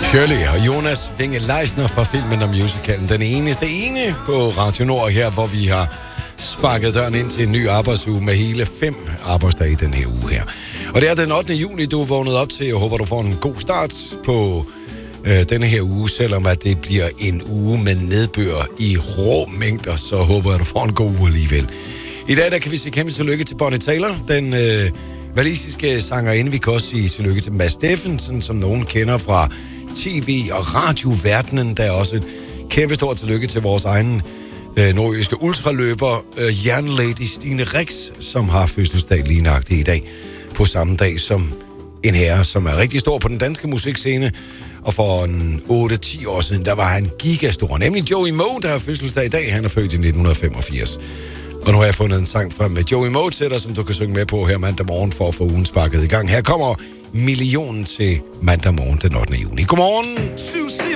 Shirley og Jonas Winge Leisner fra filmen og musicalen Den Eneste Ene på Radio Nord her, hvor vi har sparket døren ind til en ny arbejdsuge med hele 5 arbejdsdage i den her uge her. Og det er den 8. juni, du er vågnet op til. Jeg håber, du får en god start på denne her uge, selvom at det bliver en uge med nedbør i rå mængder, så håber jeg, du får en god uge alligevel. I dag der kan vi sige kæmpe tillykke til Bonnie Tyler, den walisiske sangerinde. Vi kan også sige tillykke til Mads Steffensen, som nogen kender fra tv- og radioverdenen. Der er også et kæmpe stort tillykke til vores egen nordjyske ultraløber, jernlady Stine Rix, som har fødselsdag lige nøjagtigt i dag, på samme dag som en herre, som er rigtig stor på den danske musikscene. Og for 8-10 år siden, der var han gigastor, nemlig Joey Moe, der har fødselsdag i dag. Han er født i 1985. Og nu har jeg fundet en sang frem med Joey Moe til dig, som du kan synge med på her mandag morgen for at få ugen sparket i gang. Her kommer Millionen til mandag morgen den 8. juni. Godmorgen! Susie